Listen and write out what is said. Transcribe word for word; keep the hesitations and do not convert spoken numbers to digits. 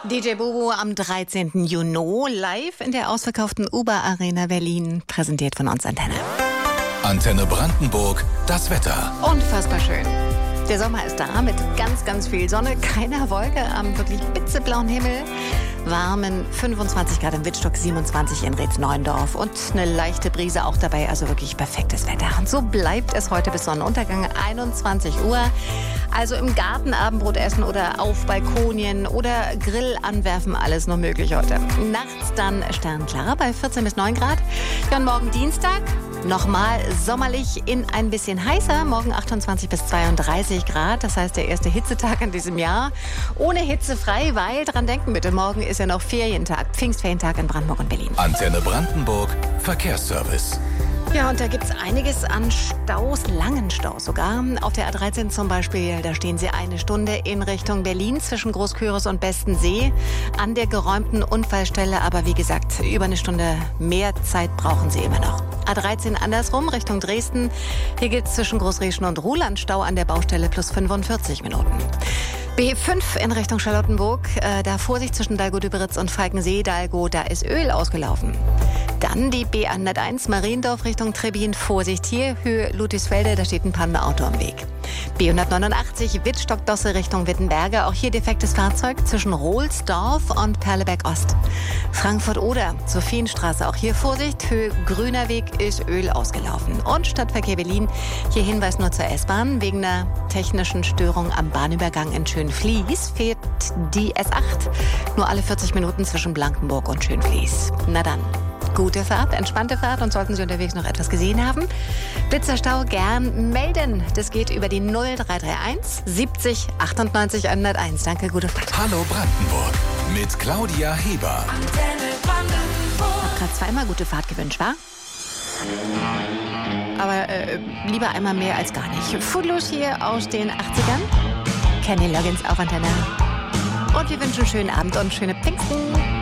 D J Bobo am dreizehnten Juni live in der ausverkauften Uber Arena Berlin, präsentiert von uns Antenne. Antenne Brandenburg, das Wetter. Unfassbar schön. Der Sommer ist da mit ganz, ganz viel Sonne, keiner Wolke am wirklich blitzeblauen Himmel. Warmen fünfundzwanzig Grad in Wittstock, siebenundzwanzig in Reetz-Neuendorf und eine leichte Brise auch dabei, also wirklich perfektes Wetter. Und so bleibt es heute bis Sonnenuntergang, einundzwanzig Uhr. Also im Garten Abendbrot essen oder auf Balkonien oder Grill anwerfen, alles noch möglich heute. Nachts dann sternklarer bei vierzehn bis neun Grad. Dann morgen Dienstag nochmal sommerlich in ein bisschen heißer. Morgen achtundzwanzig bis zweiunddreißig Grad. Das heißt, der erste Hitzetag in diesem Jahr. Ohne Hitze frei, weil, dran denken bitte, morgen ist ja noch Ferientag, Pfingstferientag in Brandenburg und Berlin. Antenne Brandenburg, Verkehrsservice. Ja, und da gibt's einiges an Staus, langen Staus sogar. Auf der A dreizehn zum Beispiel, da stehen Sie eine Stunde in Richtung Berlin zwischen Großküritz und Bestensee an der geräumten Unfallstelle. Aber wie gesagt, über eine Stunde mehr Zeit brauchen Sie immer noch. A dreizehn andersrum, Richtung Dresden. Hier gibt's zwischen Großrieschen und Ruhland Stau an der Baustelle plus fünfundvierzig Minuten. B fünf in Richtung Charlottenburg, äh, da Vorsicht zwischen Dalgo-Düberitz und Falkensee. Dalgo, da ist Öl ausgelaufen. Dann die B hunderteins Mariendorf Richtung Trebbin. Vorsicht hier, Höhe Ludwigsfelde, da steht ein Panda-Auto am Weg. B hundertneunundachtzig Wittstock-Dosse Richtung Wittenberge. Auch hier defektes Fahrzeug zwischen Rohlsdorf und Perleberg-Ost. Frankfurt-Oder, Sophienstraße. Auch hier Vorsicht, Höhe Grüner Weg ist Öl ausgelaufen. Und Stadtverkehr Berlin, hier Hinweis nur zur S-Bahn. Wegen einer technischen Störung am Bahnübergang in Schönfließ fehlt die S acht nur alle vierzig Minuten zwischen Blankenburg und Schönfließ. Na dann. Gute Fahrt, entspannte Fahrt und sollten Sie unterwegs noch etwas gesehen haben, Blitzerstau gern melden. Das geht über die null drei drei eins siebzig achtundneunzig hunderteins. Danke, gute Fahrt. Hallo Brandenburg mit Claudia Heber. Ich habe gerade zweimal gute Fahrt gewünscht, wa? Aber äh, lieber einmal mehr als gar nicht. Footloose hier aus den achtzigern. Kenny Loggins auf Antenne. Und wir wünschen einen schönen Abend und schöne Pfingsten.